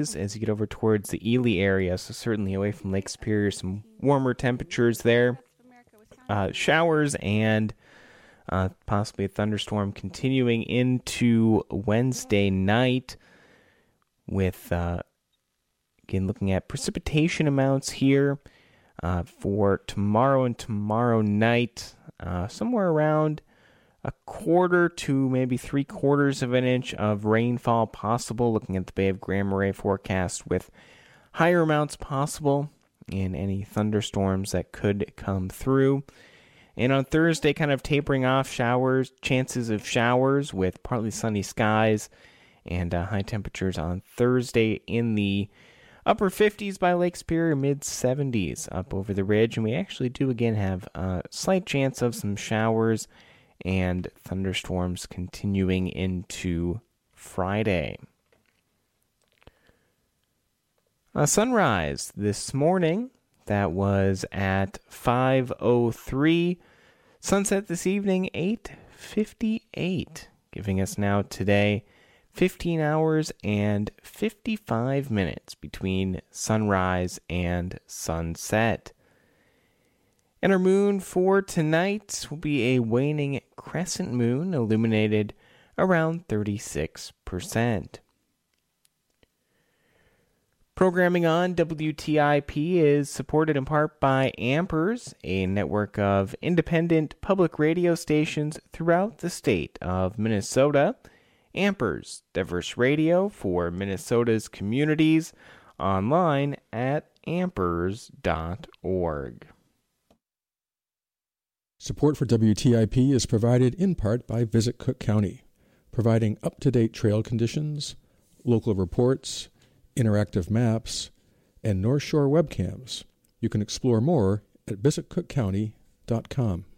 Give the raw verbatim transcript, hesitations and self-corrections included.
as you get over towards the Ely area, so certainly away from Lake Superior, some warmer temperatures there. Uh, showers and uh, possibly a thunderstorm continuing into Wednesday night with, uh, again, looking at precipitation amounts here uh, for tomorrow and tomorrow night, uh, somewhere around a quarter to maybe three quarters of an inch of rainfall possible, looking at the Bay of Grand Marais forecast with higher amounts possible in any thunderstorms that could come through. And on Thursday, kind of tapering off showers, chances of showers with partly sunny skies and uh, high temperatures on Thursday in the upper fifties by Lake Superior, mid seventies up over the ridge. And we actually do again have a slight chance of some showers and thunderstorms continuing into Friday. A sunrise this morning, that was at five oh three. Sunset this evening, eight fifty-eight, giving us now today fifteen hours and fifty-five minutes between sunrise and sunset. And our moon for tonight will be a waning crescent moon, illuminated around thirty-six percent. Programming on W T I P is supported in part by Ampers, a network of independent public radio stations throughout the state of Minnesota. Ampers, diverse radio for Minnesota's communities, online at ampers dot org. Support for W T I P is provided in part by Visit Cook County, providing up-to-date trail conditions, local reports, interactive maps, and North Shore webcams. You can explore more at visit cook county dot com.